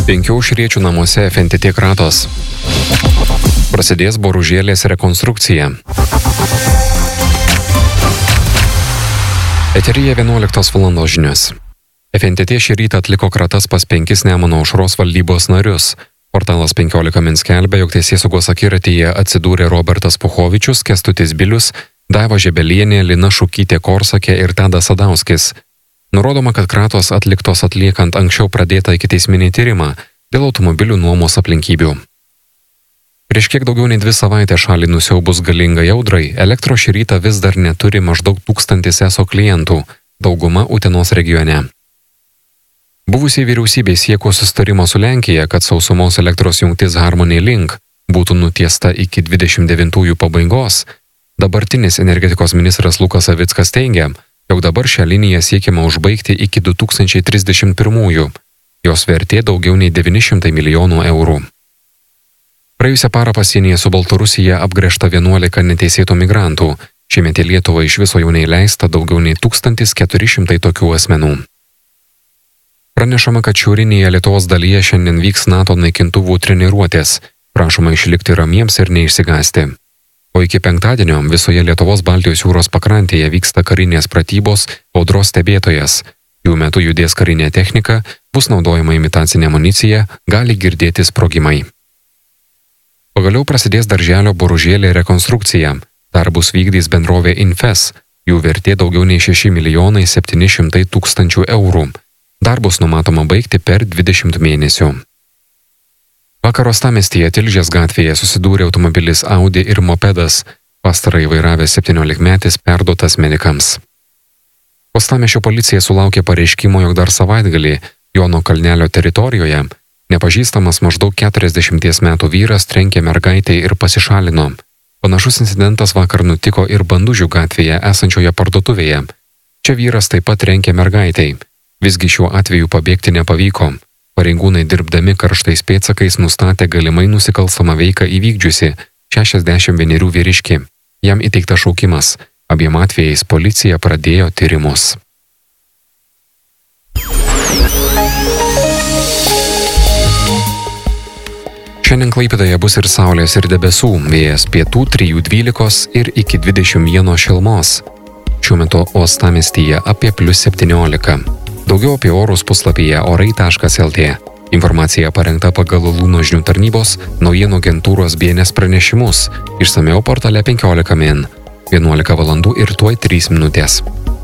5 aušriečių namuose FNTT kratos. Prasidės Boružėlės rekonstrukcija. Eteryje 11 valandos žinios. FNTT šį rytą atliko kratas pas 5 Nemuno aušros valdybos narius. Portalas 15 min skelbia, jog teisėsaugos akiratyje atsidūrė Robertas Puchovičius, Kęstutis Bilius, Daiva Žebelienė, Lina Šukytė-Korsakė ir Tadas Sadauskis. Nurodoma, kad kratos atliktos atliekant anksčiau pradėtą ikiteisminį tyrimą dėl automobilių nuomos aplinkybių. Prieš kiek daugiau nei 2 savaitės šalį nusiaubus galingai audrai, elektros šį rytą vis dar neturi maždaug 1000 ESO klientų, dauguma Utenos regione. Buvusiai vyriausybei sieko susitarimo su Lenkija, kad sausumos elektros jungtis Harmony Link būtų nutiesta iki 29 pabaigos, dabartinis energetikos ministras Lukas Savickas teigia, jog dabar šią liniją siekiama užbaigti iki 2031. Jos vertė daugiau nei 900 milijonų eurų. Praėjusią parą pasienyje su Baltarusija apgręžta 11 neteisėtų migrantų. Šiemet į Lietuvą iš viso jau neįleista daugiau nei 1400 tokių asmenų. Pranešama, kad šiaurinėje Lietuvos dalyje šiandien vyks NATO naikintuvų treniruotės. Prašoma išlikti ramiems ir neišsigąsti. O iki penktadienio visoje Lietuvos Baltijos jūros pakrantėje vyksta karinės pratybos audros stebėtojas. Jų metu judės karinė technika, bus naudojama imitacinė amunicija, gali girdėti sprogimai. Pagaliau prasidės darželio Boružėlė rekonstrukcija. Darbus vykdys bendrovė Infes. Jų vertė daugiau nei 6 700 000 eurų. Darbus numatoma baigti per 20 mėnesių. Vakar Uostamiestyje Tilžės gatvėje susidūrė automobilis Audi ir mopedas. Pastarąjį vairavęs 17-metis perduotas medikams. Uostamiesčio policija sulaukė pareiškimo, jog dar savaitgalį Jono Kalnelio teritorijoje nepažįstamas maždaug 40 metų vyras trenkė mergaitei ir pasišalino. Panašus incidentas vakar nutiko ir Bandužių gatvėje esančioje parduotuvėje. Čia vyras taip pat trenkė mergaitei. Visgi šiuo atveju pabėgti nepavyko. Pareigūnai dirbdami karštais pėdsakais nustatė galimai nusikalstamą veiką įvykdžiusi 61 vyriškį. Jam įteiktas šaukimas. Abiem atvejais policija pradėjo tyrimus. Šiandien Klaipėdoje bus ir saulės, ir debesų, vėjas pietų 3–12 ir iki 21 šilumos. Šiuo metu Uostamiestyje apie +17. Daugiau apie orus puslapyje orai.lt. Informacija parengta pagal Luno žinių tarnybos naujienų agentūros BNS pranešimus. Išsamiau portale 15 min. 11 valandų ir tuoj 3 minutės.